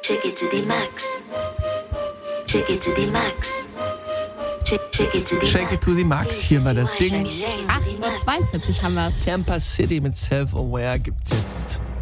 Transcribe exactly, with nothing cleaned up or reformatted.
Shake it to the max. Shake it to the max. Shake it to the Shake it to the max, hier war das Ding. acht Uhr zweiundvierzig haben wir es. Tampa City mit Self-Aware gibt's jetzt.